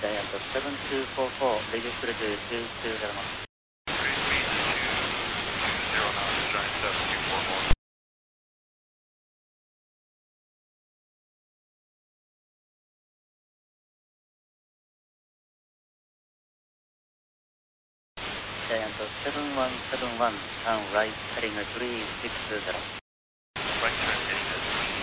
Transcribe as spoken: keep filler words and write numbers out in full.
Giant seven two four four, registered to two two zero one. Green speed two zero nine, Giant seven two four four. Giant seven one seven one, turn right, heading three six zero. Right turn